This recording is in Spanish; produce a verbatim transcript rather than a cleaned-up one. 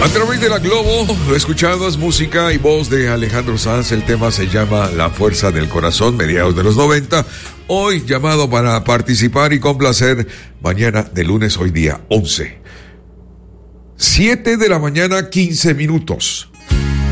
A través de la Globo, lo escuchabas, música y voz de Alejandro Sanz. El tema se llama La Fuerza del Corazón, mediados de los noventa. Hoy llamado para participar y complacer. Mañana de lunes, hoy día once. siete de la mañana, quince minutos.